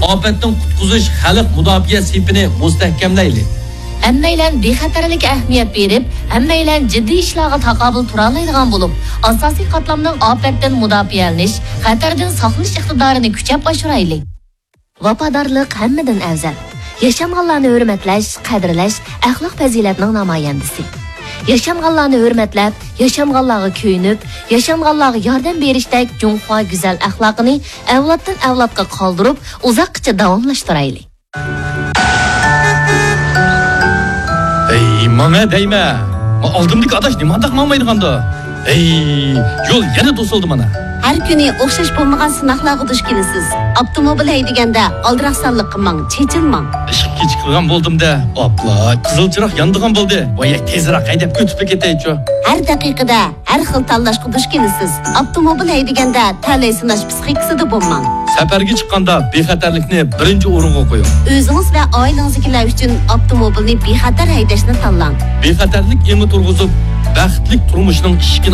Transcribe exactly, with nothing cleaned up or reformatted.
ofatdan qutqizish xalq mudofaa sifini mustahkamlaydi. Hammaylar bexatarlik ahamiyat berib, hammaylar jiddiy ishlarga taqobil tura oladigan bo'lib, asosiy qatlamning ofatdan mudofaalish, xatardan saqlanish iqtidorini kuchab oshiraylik. Vafodorlik hammadan afzal. Yashaganlarni hurmatlash, qadrlash axloq fazilatning namoyandasi. Yashaganlarni hurmatlab, yashaganlarga kuyinib, yashaganlarga yordam berishdek junxo go'zal axloqini avloddan avlodga qoldirib, uzoqcha davomlashtiraylik. Ey, mana deyma. Oldimdagi adash nimandaq mamaydiganda? Ey, yo'l yana to'sildi mana. Har kuni o'xshash bo'lmagan sinoqlarga duch kelasiz. Avtomobil haydaganda aldiraqsanlik qilmang, chechilmang. Ishq kechikirgan bo'ldim-da. Opla, qizil chiroq yandigan bo'ldi. Voy, tezroq haydab ketib ketaychi. Har daqiqada har xil tanlashga duch kelasiz. Avtomobil haydaganda talay sinash psixikasida bo'lmang. Safarga chiqqanda bexatarlikni birinchi o'ringa qo'ying. O'zingiz va oilangizlar uchun avtomobilni bexatar haydashni tanlang. Bexatarlik emi turg'izib, baxtli turmushning ishkini